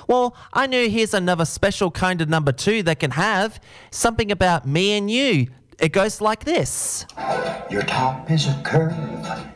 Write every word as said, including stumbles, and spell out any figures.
Well, I knew here's another special kind of number two they can have. Something about me and you. It goes like this. Your top is a curve,